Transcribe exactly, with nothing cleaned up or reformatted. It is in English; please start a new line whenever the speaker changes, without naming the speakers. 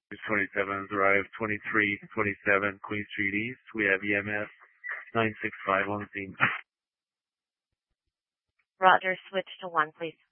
twenty-seven has arrived, twenty-three twenty-seven Queen Street East. We have E M S nine six five on the scene.
Roger, switch to one, please.